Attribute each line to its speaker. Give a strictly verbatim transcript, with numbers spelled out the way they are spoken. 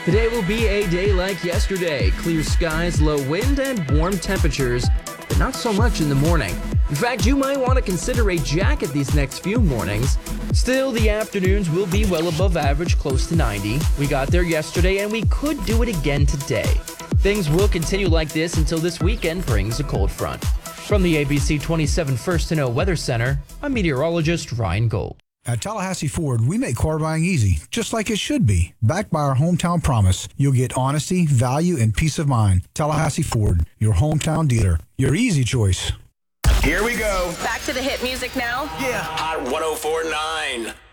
Speaker 1: Today will be a day like yesterday. Clear skies, low wind, and warm temperatures, but not so much in the morning. In fact, you might want to consider a jacket these next few mornings. Still, the afternoons will be well above average, close to ninety. We got there yesterday, and we could do it again today. Things will continue like this until this weekend brings a cold front. From the A B C twenty-seven First to Know Weather Center, I'm meteorologist Ryan Gold.
Speaker 2: At Tallahassee Ford, we make car buying easy, just like it should be. Backed by our hometown promise, you'll get honesty, value, and peace of mind. Tallahassee Ford, your hometown dealer. Your easy choice.
Speaker 3: Here we go.
Speaker 4: Back to the hit music now.
Speaker 3: Yeah. Hot one oh four point nine.